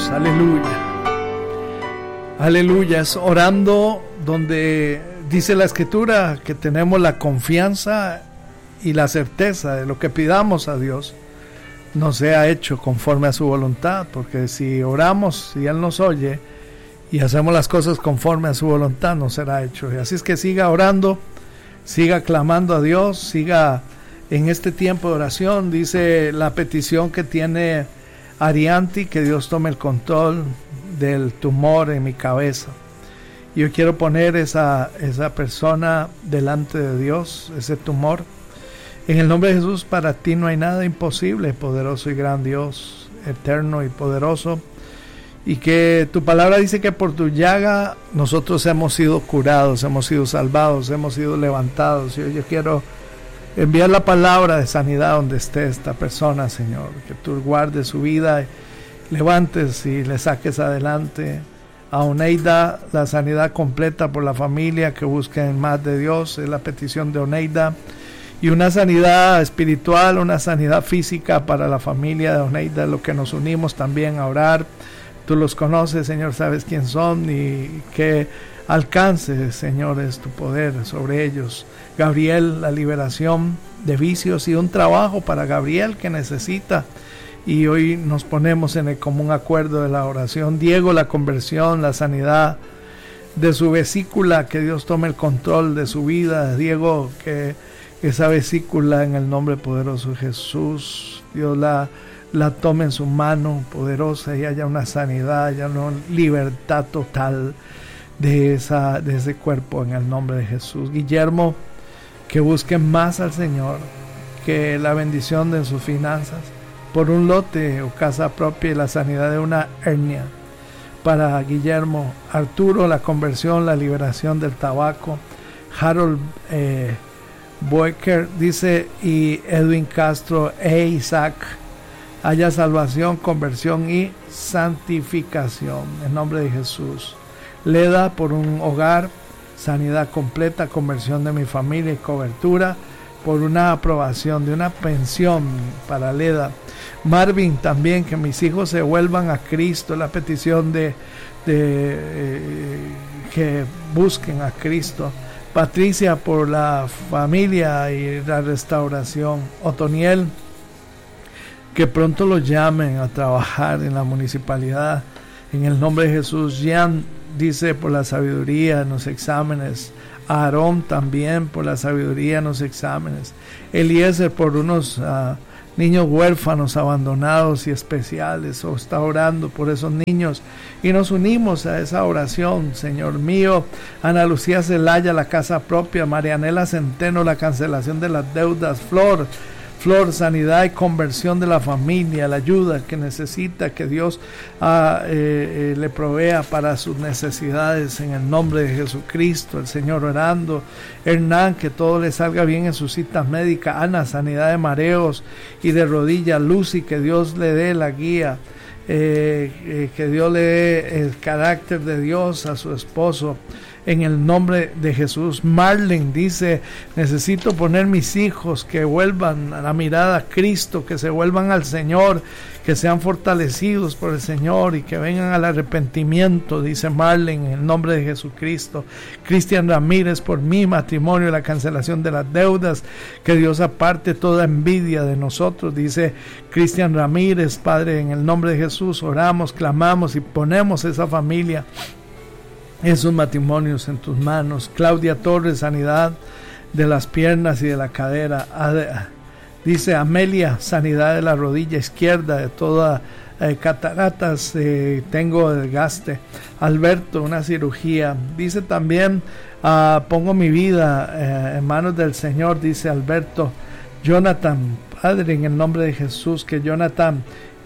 Dios. Aleluya. Aleluya. Es orando donde dice la Escritura que tenemos la confianza y la certeza de lo que pidamos a Dios no sea hecho conforme a su voluntad, porque si oramos y Él nos oye y hacemos las cosas conforme a su voluntad, no será hecho. Y así es que siga orando, siga clamando a Dios, siga en este tiempo de oración. Dice la petición que tiene Arianti, que Dios tome el control del tumor en mi cabeza. Yo quiero poner esa persona delante de Dios, ese tumor. En el nombre de Jesús, para ti no hay nada imposible, poderoso y gran Dios, eterno y poderoso. Y que tu palabra dice que por tu llaga nosotros hemos sido curados, hemos sido salvados, hemos sido levantados. Yo quiero enviar la palabra de sanidad donde esté esta persona, Señor. Que tú guardes su vida, levantes y le saques adelante. A Oneida, la sanidad completa por la familia que busquen más de Dios, es la petición de Oneida. Y una sanidad espiritual, una sanidad física para la familia de Oneida, lo que nos unimos también a orar. Tú los conoces, Señor, sabes quién son y que alcance, Señor, es tu poder sobre ellos. Gabriel, la liberación de vicios y un trabajo para Gabriel que necesita. Y hoy nos ponemos en el común acuerdo de la oración. Diego, la conversión, la sanidad de su vesícula, que Dios tome el control de su vida. Diego, que esa vesícula en el nombre poderoso de Jesús, Dios la tome en su mano poderosa y haya una sanidad, haya una libertad total de ese cuerpo en el nombre de Jesús. Guillermo, que busque más al Señor, que la bendición de sus finanzas por un lote o casa propia y la sanidad de una hernia para Guillermo. Arturo, la conversión, la liberación del tabaco. Harold Boecker dice, y Edwin Castro e Isaac, haya salvación, conversión y santificación en nombre de Jesús. Leda, por un hogar, sanidad completa, conversión de mi familia y cobertura por una aprobación de una pensión para Leda. Marvin, también que mis hijos se vuelvan a Cristo, la petición de que busquen a Cristo. Patricia, por la familia y la restauración. Otoniel, que pronto los llamen a trabajar en la municipalidad en el nombre de Jesús. Jean dice, por la sabiduría en los exámenes. Aarón, también por la sabiduría en los exámenes. Eliezer, por unos niños huérfanos, abandonados y especiales, o está orando por esos niños y nos unimos a esa oración, Señor mío. Ana Lucía Zelaya, la casa propia. Marianela Centeno, la cancelación de las deudas. Flor, sanidad y conversión de la familia, la ayuda que necesita, que Dios le provea para sus necesidades en el nombre de Jesucristo. El Señor orando. Hernán, que todo le salga bien en sus citas médicas. Ana, sanidad de mareos y de rodillas. Lucy, que Dios le dé la guía, que Dios le dé el carácter de Dios a su esposo en el nombre de Jesús. Marlene dice, necesito poner mis hijos que vuelvan a la mirada a Cristo, que se vuelvan al Señor, que sean fortalecidos por el Señor y que vengan al arrepentimiento, dice Marlene, en el nombre de Jesucristo. Cristian Ramírez, por mi matrimonio y la cancelación de las deudas, que Dios aparte toda envidia de nosotros, dice Cristian Ramírez. Padre, en el nombre de Jesús oramos, clamamos y ponemos esa familia, esos matrimonios en tus manos. Claudia Torres, sanidad de las piernas y de la cadera. Dice Amelia, sanidad de la rodilla izquierda, de toda cataratas, tengo desgaste. Alberto, una cirugía. Dice también, pongo mi vida en manos del Señor, dice Alberto. Jonathan, Padre, en el nombre de Jesús, que Jonathan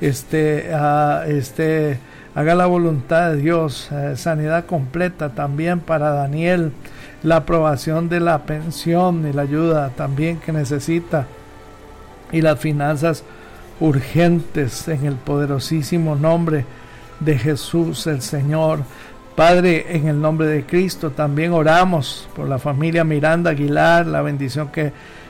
haga la voluntad de Dios. Sanidad completa también para Daniel, la aprobación de la pensión y la ayuda también que necesita, y las finanzas urgentes en el poderosísimo nombre de Jesús el Señor. Padre, en el nombre de Cristo también oramos por la familia Miranda Aguilar, la bendición que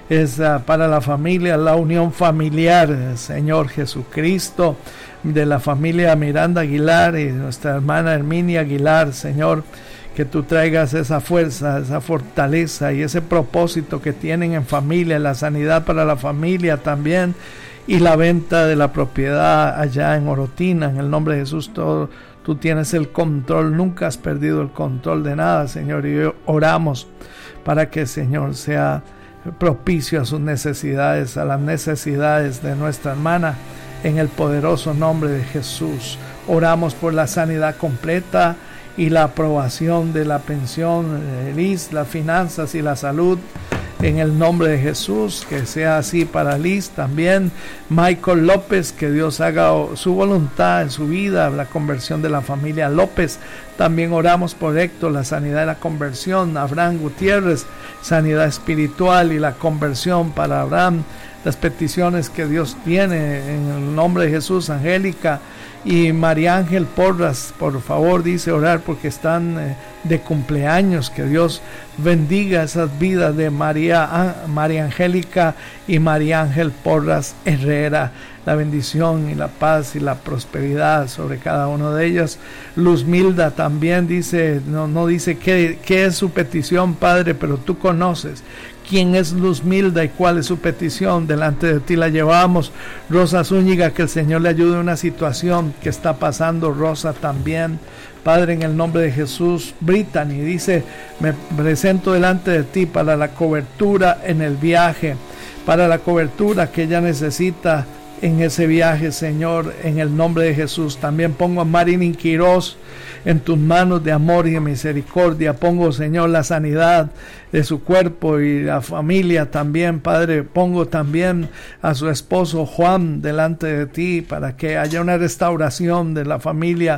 es para la familia, la unión familiar, Señor Jesucristo, de la familia Miranda Aguilar y nuestra hermana Herminia Aguilar, Señor, que tú traigas esa fuerza, esa fortaleza y ese propósito que tienen en familia, la sanidad para la familia también, y la venta de la propiedad allá en Orotina. En el nombre de Jesús, todo, tú tienes el control, nunca has perdido el control de nada, Señor, y oramos para que, Señor, sea propicio a sus necesidades, a las necesidades de nuestra hermana, en el poderoso nombre de Jesús. Oramos por la sanidad completa y la aprobación de la pensión, Liz, las finanzas y la salud, en el nombre de Jesús, que sea así para Liz también. Michael López, que Dios haga su voluntad en su vida, la conversión de la familia López. También oramos por Héctor, la sanidad y la conversión. Abraham Gutiérrez, sanidad espiritual y la conversión para Abraham. Las peticiones que Dios tiene en el nombre de Jesús. Angélica y María Ángel Porras, por favor, dice orar porque están de cumpleaños. Que Dios bendiga esas vidas de María Angélica y María Ángel Porras Herrera. La bendición y la paz y la prosperidad sobre cada uno de ellos. Luz Milda también dice, no dice qué es su petición, Padre, pero tú conoces quién es Luz Milda y cuál es su petición. Delante de ti la llevamos. Rosa Zúñiga, que el Señor le ayude en una situación que está pasando. Rosa también, Padre, en el nombre de Jesús. Brittany dice, me presento delante de ti para la cobertura en el viaje, para la cobertura que ella necesita en ese viaje, Señor, en el nombre de Jesús. También pongo a Marilyn Quiroz en tus manos de amor y de misericordia. Pongo, Señor, la sanidad de su cuerpo y la familia también, Padre. Pongo también a su esposo Juan delante de ti para que haya una restauración de la familia,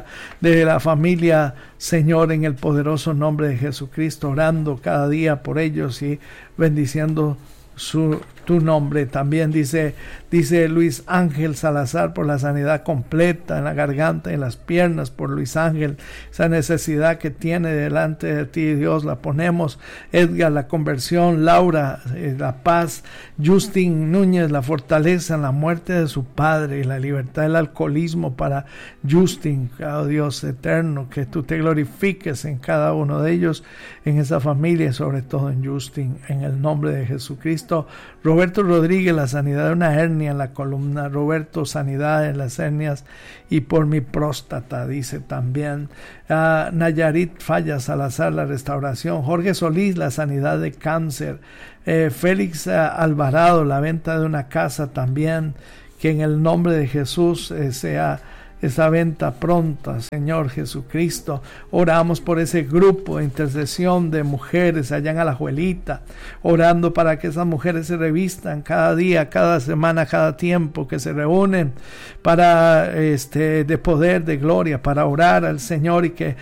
Señor, en el poderoso nombre de Jesucristo, orando cada día por ellos y bendiciendo tu nombre. También dice Luis Ángel Salazar por la sanidad completa en la garganta y en las piernas, por Luis Ángel, esa necesidad que tiene delante de ti, Dios, la ponemos. Edgar, la conversión. Laura, la paz. Justin Núñez, la fortaleza en la muerte de su padre y la libertad del alcoholismo para Justin. Oh Dios eterno, que tú te glorifiques en cada uno de ellos, en esa familia, sobre todo en Justin, en el nombre de Jesucristo. Roberto Rodríguez, la sanidad de una hernia en la columna. Roberto, sanidad en las hernias y por mi próstata, dice también. Nayarit Falla Salazar, la restauración. Jorge Solís, la sanidad de cáncer. Félix Alvarado, la venta de una casa también, que en el nombre de Jesús sea esa venta pronta, Señor Jesucristo. Oramos por ese grupo de intercesión de mujeres allá en Alajuelita, orando para que esas mujeres se revistan cada día, cada semana, cada tiempo que se reúnen para de poder, de gloria, para orar al Señor, y que